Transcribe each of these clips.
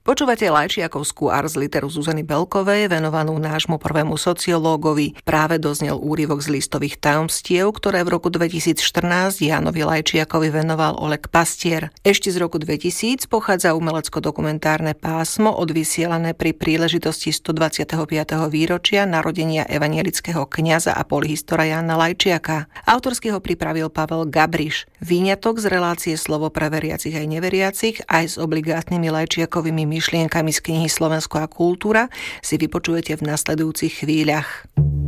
Počúvate Lajčiakovskú ars literu Zuzany Belkovej, venovanú nášmu prvému sociológovi. Práve doznel úryvok z listových tajomstiev, ktoré v roku 2014 Jánovi Lajčiakovi venoval Oleg Pastier. Ešte z roku 2000 pochádza umelecko-dokumentárne pásmo odvysielané pri príležitosti 125. výročia narodenia evanjelického kňaza a polyhistora Jána Lajčiaka. Autorský ho pripravil Pavel Gabriš. Výňatok z relácie Slovo pre veriacich aj neveriacich aj s obligátnymi Lajčiakovými myšlienkami z knihy Slovensko a kultúra si vypočujete v nasledujúcich chvíľach.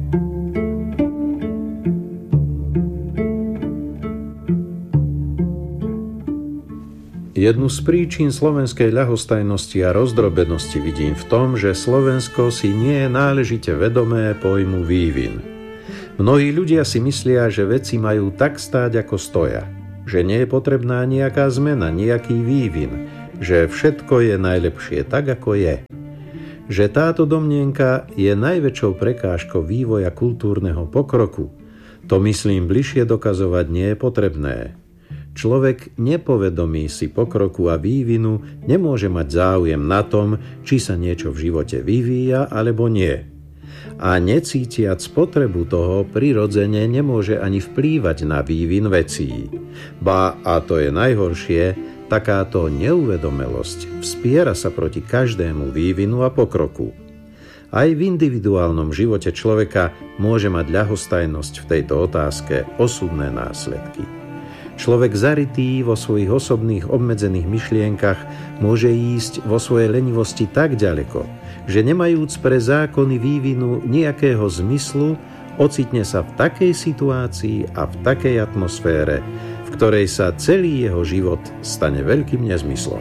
Jednu z príčin slovenskej ľahostajnosti a rozdrobenosti vidím v tom, že Slovensko si nie je náležite vedomé pojmu vývin. Mnohí ľudia si myslia, že veci majú tak stáť, ako stoja, že nie je potrebná nejaká zmena, nejaký vývin, že všetko je najlepšie tak, ako je. Že táto domnienka je najväčšou prekážkou vývoja kultúrneho pokroku, to myslím bližšie dokazovať nie je potrebné. Človek nepovedomí si pokroku a vývinu nemôže mať záujem na tom, či sa niečo v živote vyvíja alebo nie. A necítiac potrebu toho prirodzene nemôže ani vplývať na vývin vecí. Ba, a to je najhoršie, takáto neuvedomelosť vspiera sa proti každému vývinu a pokroku. Aj v individuálnom živote človeka môže mať ľahostajnosť v tejto otázke osudné následky. Človek zarytý vo svojich osobných obmedzených myšlienkach môže ísť vo svojej lenivosti tak ďaleko, že nemajúc pre zákony vývinu nejakého zmyslu, ocitne sa v takej situácii a v takej atmosfére, v ktorej sa celý jeho život stane veľkým nezmyslom.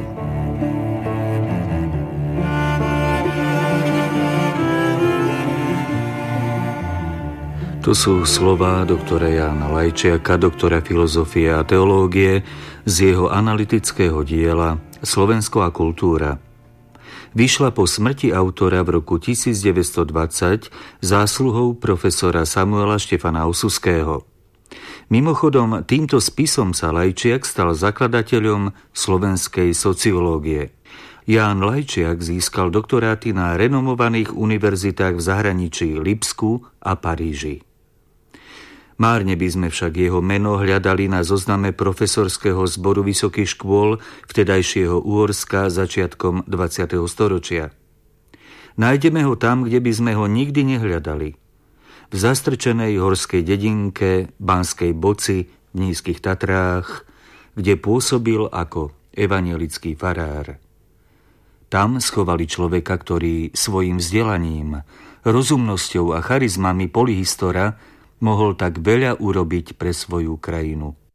To sú slová doktora Jána Lajčiaka, doktora filozofie a teológie, z jeho analytického diela Slovensko a kultúra. Vyšla po smrti autora v roku 1920 zásluhou profesora Samuela Štefana Osuského. Mimochodom, týmto spisom sa Lajčiak stal zakladateľom slovenskej sociológie. Ján Lajčiak získal doktoráty na renomovaných univerzitách v zahraničí Lipsku a Paríži. Márne by sme však jeho meno hľadali na zozname profesorského zboru vysokých škôl vtedajšieho Uhorska začiatkom 20. storočia. Nájdeme ho tam, kde by sme ho nikdy nehľadali. V zastrčenej horskej dedinke Banskej Boci v Nízkych Tatrách, kde pôsobil ako evanjelický farár. Tam schovali človeka, ktorý svojim vzdelaním, rozumnosťou a charizmami polyhistora mohol tak veľa urobiť pre svoju krajinu.